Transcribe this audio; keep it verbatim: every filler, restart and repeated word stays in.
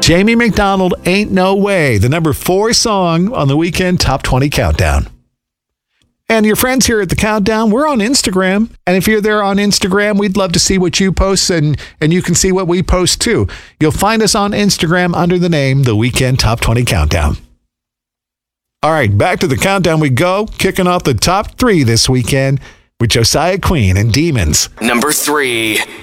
Jamie McDonald, Ain't No Way, the number four song on the Weekend Top twenty Countdown. And your friends here at the Countdown, we're on Instagram. And if you're there on Instagram, we'd love to see what you post, and, and you can see what we post too. You'll find us on Instagram under the name The Weekend Top twenty Countdown. All right, back to the Countdown we go, kicking off the top three this weekend with Josiah Queen and Demons. Number three.